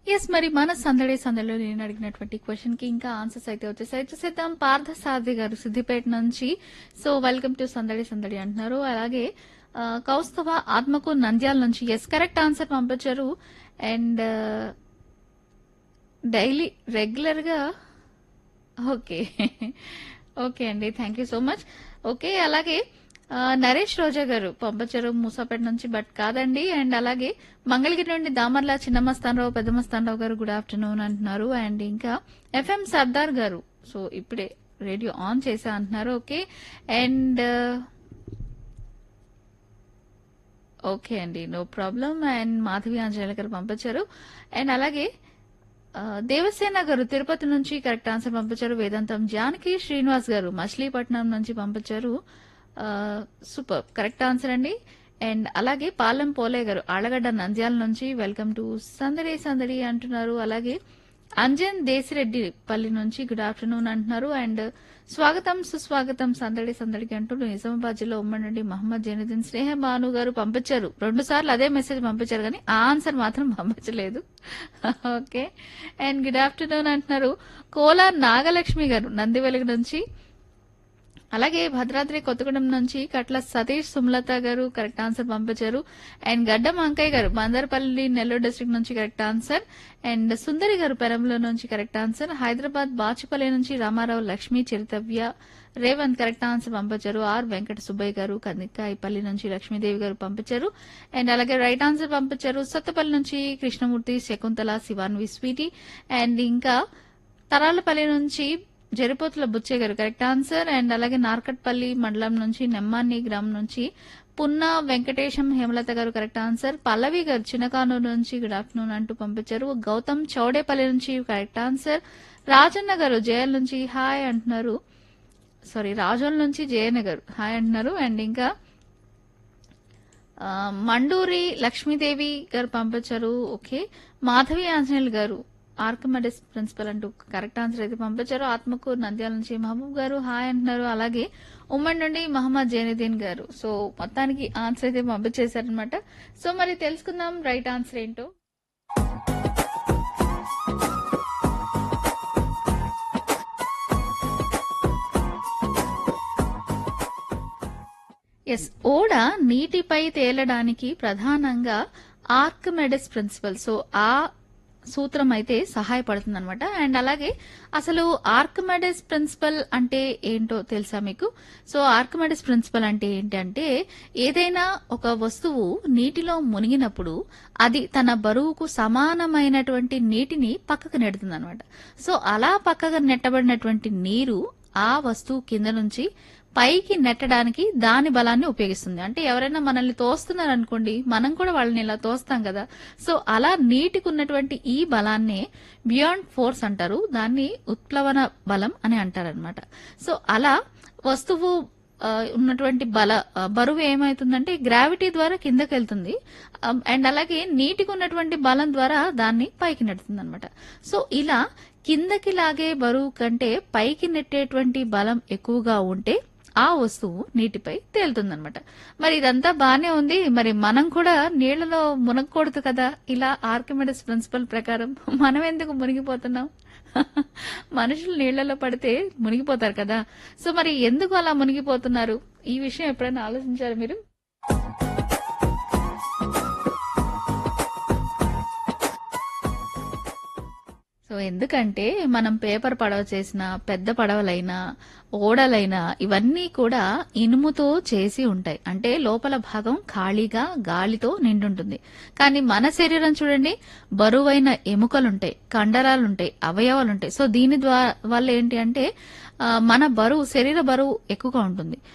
Yes మరి మన సందడి సందడిలో నేను అడిగినటువంటి క్వశ్చన్ కి ఇంకా ఆన్సర్స్ అయితే వచ్చేసాయి. చూసేద్దాం. పార్థ సారథి గారు సిద్దిపేట నుంచి. సో వెల్కమ్ టు సందడి సందడి అంటున్నారు. అలాగే కౌస్తవ ఆత్మకు నంద్యాల నుంచి ఎస్ కరెక్ట్ ఆన్సర్ పంపించారు. అండ్ డైలీ రెగ్యులర్ గా ఓకే ఓకే అండి, thank you so much. Okay అలాగే నరేష్ రోజా గారు పంపించారు మూసాపేట నుంచి, బట్ కాదండి. అండ్ అలాగే మంగళగిరి నుండి దామర్ల చిన్నమస్తానరావు పెద్దమస్తానరావు గారు గుడ్ ఆఫ్టర్నూన్ అంటున్నారు. అండ్ ఇంకా ఎఫ్ఎం సర్దార్ గారు సో ఇప్పుడే రేడియో ఆన్ చేసా అంటున్నారు. ఓకే అండ్ ఓకే అండి, నో ప్రాబ్లం. అండ్ మాధవి ఆంజనేయుల గారు పంపించారు. అండ్ అలాగే దేవసేన గారు తిరుపతి నుంచి కరెక్ట్ ఆన్సర్ పంపించారు. వేదాంతం జానకి శ్రీనివాస్ గారు మచిలీపట్నం నుంచి పంపించారు. సూపర్ కరెక్ట్ ఆన్సర్ అండి. అండ్ అలాగే పాలెం పోలే గారు ఆళ్లగడ్డ నంద్యాల నుంచి వెల్కమ్ టు సందడి సందడి అంటున్నారు. అలాగే అంజన్ దేశిరెడ్డి పల్లి నుంచి గుడ్ ఆఫ్టర్నూన్ అంటున్నారు. అండ్ స్వాగతం సుస్వాగతం సందడి సందడికి అంటూ నిజామాబాద్ జిల్లా ఉమ్మడి నుండి మహమ్మద్ జైనుద్దీన్ స్నేహ భాను గారు పంపించారు. 2 సార్లు అదే మెసేజ్ పంపించారు కానీ ఆ ఆన్సర్ మాత్రం పంపించలేదు. ఓకే అండ్ గుడ్ ఆఫ్టర్నూన్ అంటున్నారు. కోలార్ నాగలక్ష్మి గారు నందివెలుగు నుంచి. అలాగే భద్రాద్రి కొత్తగూడెం నుంచి కట్ల సతీష్ సుమలత గారు కరెక్ట్ ఆన్సర్ పంపించారు. అండ్ గడ్డం అంకయ్య గారు బందర్పల్లి నెల్లూరు డిస్ట్రిక్ట్ నుంచి కరెక్ట్ ఆన్సర్. అండ్ సుందరి గారు పెరంలో నుంచి కరెక్ట్ ఆన్సర్. హైదరాబాద్ బాచుపల్లి నుంచి రామారావు లక్ష్మి చిరుతవ్య రేవంత్ కరెక్ట్ ఆన్సర్ పంపించారు. ఆర్ వెంకట సుబ్బయ్య గారు కందికాయపల్లి నుంచి లక్ష్మీదేవి గారు పంపించారు. అండ్ అలాగే రైట్ ఆన్సర్ పంపించారు సత్తపల్లి నుంచి కృష్ణమూర్తి శకుంతల శివాన్వి స్వీటీ. అండ్ ఇంకా తరాలపల్లి నుంచి జరిపోతుల బుచ్చయ్య గారు కరెక్ట్ ఆన్సర్. అండ్ అలాగే నార్కట్పల్లి మండలం నుంచి నెమ్మాని గ్రామం నుంచి పున్నా వెంకటేశం హేమలత గారు కరెక్ట్ ఆన్సర్. పల్లవి గారు చిన్నకానూరు నుంచి గుడ్ ఆఫ్టర్నూన్ అంటూ పంపించారు. గౌతమ్ చౌడేపల్లి నుంచి కరెక్ట్ ఆన్సర్. రాజన్న గారు జయల్ నుంచి హాయ్ అంటున్నారు. సారీ రాజోల్ నుంచి జయన్న గారు హాయ్ అంటున్నారు. అండ్ ఇంకా మండూరి లక్ష్మీదేవి గారు పంపించారు. ఓకే మాధవి ఆంజనేయులు గారు ఆర్కమెడిస్ ప్రిన్సిపల్ అంటూ కరెక్ట్ ఆన్సర్ అయితే పంపించారు. ఆత్మకూరు నంద్యాల నుంచి మహబూబ్ గారు హాయ్ అంటున్నారు. అలాగే ఉమ్మడి నుండి మహమ్మద్ జైనుద్దీన్ గారు. సో మొత్తానికి ఆన్సర్ అయితే పంపించేశారనమాట. సో మరి తెలుసుకుందాం రైట్ ఆన్సర్ ఏంటో. ఎస్ ఓడ నీటిపై తేలడానికి ప్రధానంగా ఆర్కిమెడిస్ ప్రిన్సిపల్ సో ఆ సూత్రం అయితే సహాయపడుతుంది అనమాట. అండ్ అలాగే అసలు ఆర్కిమెడిస్ ప్రిన్సిపల్ అంటే ఏంటో తెలుసా మీకు? సో ఆర్కిమెడిస్ ప్రిన్సిపల్ అంటే ఏంటంటే ఏదైనా ఒక వస్తువు నీటిలో మునిగినప్పుడు అది తన బరువుకు సమానమైనటువంటి నీటిని పక్కకు నెడుతుంది అనమాట. సో అలా పక్కకు నెట్టబడినటువంటి నీరు ఆ వస్తువు కింద నుంచి పైకి నెట్టడానికి దాని బలాన్ని ఉపయోగిస్తుంది. అంటే ఎవరైనా మనల్ని తోస్తున్నారు అనుకోండి, మనం కూడా వాళ్ళని ఇలా తోస్తాం కదా. సో అలా నీటికి ఉన్నటువంటి ఈ బలాన్నే బియాండ్ ఫోర్స్ అంటారు. దాన్ని ఉత్ప్లవన బలం అని అంటారనమాట. సో అలా వస్తువు ఉన్నటువంటి బరువు ఏమైతుందంటే గ్రావిటీ ద్వారా కిందకి వెళ్తుంది. అండ్ అలాగే నీటికి ఉన్నటువంటి బలం ద్వారా దాన్ని పైకి నెడుతుంది అనమాట. సో ఇలా కిందకి లాగే బరువు కంటే పైకి నెట్టేటువంటి బలం ఎక్కువగా ఉంటే ఆ వస్తువు నీటిపై తేలుతుందనమాట. మరి ఇదంతా బానే ఉంది. మరి మనం కూడా నీళ్లలో మునగకూడదు కదా. ఇలా ఆర్కిమెడిస్ ప్రిన్సిపల్ ప్రకారం మనం ఎందుకు మునిగిపోతున్నాం? మనుషులు నీళ్లలో పడితే మునిగిపోతారు కదా. సో మరి ఎందుకు అలా మునిగిపోతున్నారు? ఈ విషయం ఎప్పుడైనా ఆలోచించారు మీరు? సో ఎందుకంటే మనం పేపర్ పడవ చేసిన పెద్ద పడవలైనా ఓడలైనా ఇవన్నీ కూడా ఇనుముతో చేసి ఉంటాయి. అంటే లోపల భాగం ఖాళీగా గాలితో నిండుంటుంది. కానీ మన శరీరం చూడండి, బరువైన ఎముకలుంటాయి, కండరాలుంటాయి, అవయవాలుంటాయి. సో దీని వల్ల ఏంటి అంటే మన శరీర బరువు ఎక్కువగా ఉంటుంది.